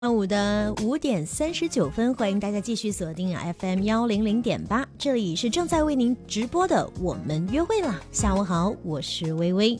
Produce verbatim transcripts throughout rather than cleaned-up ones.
上午的五点三十九分，欢迎大家继续锁定 F M 一零零点八，这里是正在为您直播的我们约会啦。下午好，我是微微。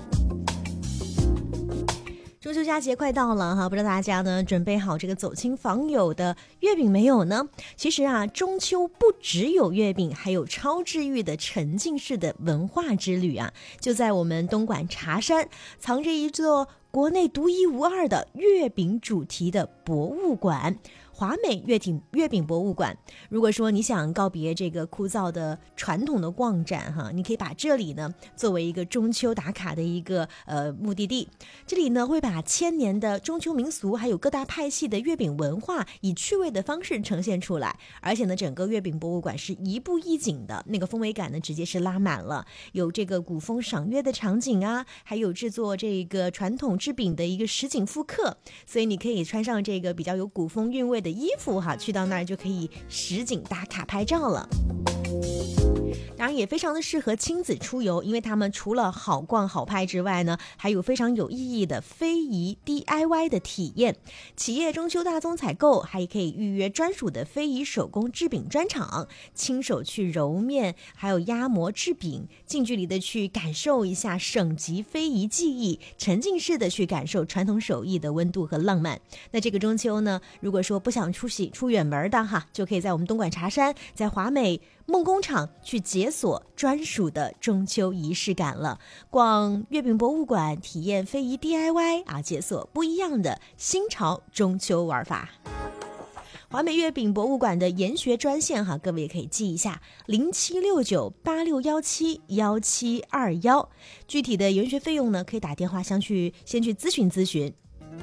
中秋佳节快到了哈，不知道大家呢准备好这个走亲访友的月饼没有呢？其实啊，中秋不只有月饼，还有超治愈的沉浸式的文化之旅啊！就在我们东莞茶山，藏着一座国内独一无二的月饼主题的博物馆。华美月饼月饼博物馆，如果说你想告别这个枯燥的传统的逛展哈，你可以把这里呢作为一个中秋打卡的一个呃目的地。这里呢会把千年的中秋民俗，还有各大派系的月饼文化，以趣味的方式呈现出来。而且呢，整个月饼博物馆是一步一景的，那个氛围感呢直接是拉满了，有这个古风赏月的场景啊，还有制作这个传统制饼的一个实景复刻，所以你可以穿上这个比较有古风韵味的衣服哈，去到那儿就可以实景打卡拍照了。当然也非常的适合亲子出游，因为他们除了好逛好拍之外呢，还有非常有意义的非遗 D I Y 的体验。企业中秋大宗采购还可以预约专属的非遗手工制饼专场，亲手去揉面，还有压模制饼，近距离的去感受一下省级非遗技艺，沉浸式的去感受传统手艺的温度和浪漫。那这个中秋呢，如果说不想出席出远门的哈，就可以在我们东莞茶山，在华美梦工厂去解锁专属的中秋仪式感了，逛月饼博物馆，体验非遗 D I Y 啊，解锁不一样的新潮中秋玩法。华美月饼博物馆的研学专线哈，各位也可以记一下零七六九八六一七一七二一，具体的研学费用呢，可以打电话先去先去咨询咨询。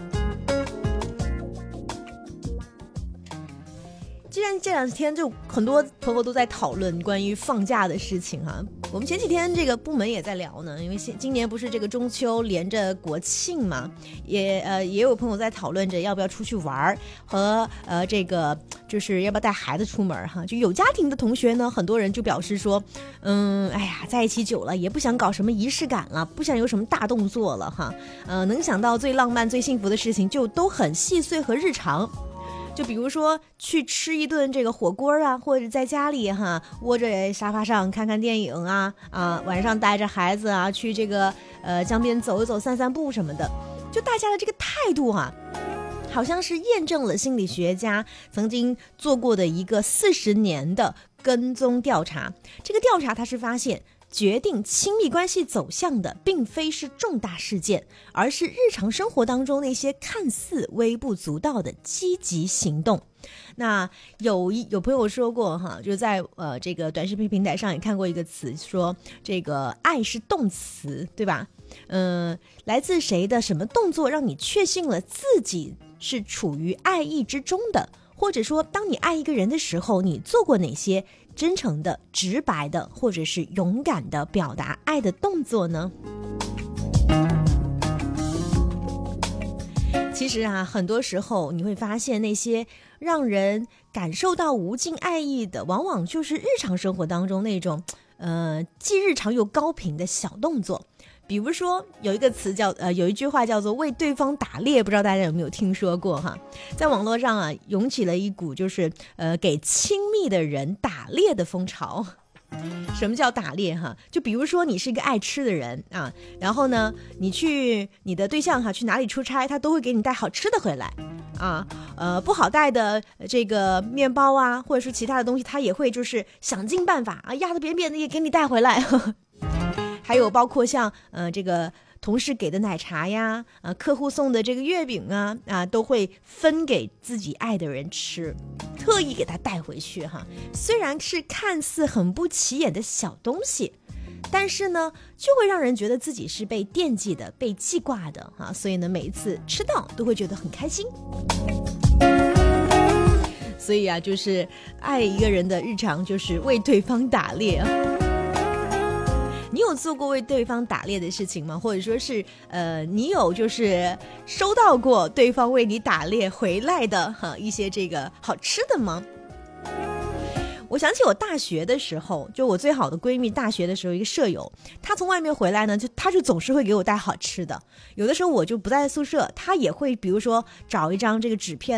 既然这两天就很多朋友都在讨论关于放假的事情哈，我们前几天这个部门也在聊呢，因为今年不是这个中秋连着国庆嘛，也呃也有朋友在讨论着要不要出去玩和呃这个就是要不要带孩子出门哈。就有家庭的同学呢，很多人就表示说，嗯，哎呀，在一起久了也不想搞什么仪式感了，不想有什么大动作了哈，呃，能想到最浪漫最幸福的事情就都很细碎和日常。就比如说去吃一顿这个火锅啊，或者在家里哈窝着沙发上看看电影啊啊，晚上带着孩子啊去这个呃江边走一走散散步什么的，就大家的这个态度啊，好像是验证了心理学家曾经做过的一个四十年的跟踪调查。这个调查它是发现，决定亲密关系走向的并非是重大事件，而是日常生活当中那些看似微不足道的积极行动。那有有朋友说过哈，就在呃这个短视频平台上也看过一个词，说这个爱是动词，对吧？嗯、呃，来自谁的什么动作让你确信了自己是处于爱意之中的？或者说，当你爱一个人的时候，你做过哪些真诚的、直白的，或者是勇敢的表达爱的动作呢？其实啊，很多时候你会发现，那些让人感受到无尽爱意的，往往就是日常生活当中那种，呃，既日常又高频的小动作。比如说有一个词叫呃，有一句话叫做为对方打猎，不知道大家有没有听说过哈？在网络上啊，涌起了一股就是呃给亲密的人打猎的风潮。什么叫打猎哈？就比如说你是一个爱吃的人啊，然后呢，你去你的对象哈去哪里出差，他都会给你带好吃的回来啊，呃不好带的这个面包啊，或者是其他的东西，他也会就是想尽办法啊，压得扁扁的也给你带回来。还有包括像呃这个同事给的奶茶呀，呃客户送的这个月饼啊啊，都会分给自己爱的人吃，特意给他带回去哈。虽然是看似很不起眼的小东西，但是呢，就会让人觉得自己是被惦记的、被记挂的哈。所以呢，每一次吃到都会觉得很开心。所以啊，就是爱一个人的日常，就是为对方打猎啊。你有做过为对方打猎的事情吗？或者说是呃，你有就是收到过对方为你打猎回来的哈一些这个好吃的吗？ 我想起我大学的时候，就我最好的闺蜜，大学的时候一个舍友，她从外面回来呢，就她就总是会给我带好吃的。有的时候我就不在宿舍，她也会比如说找一张这个纸片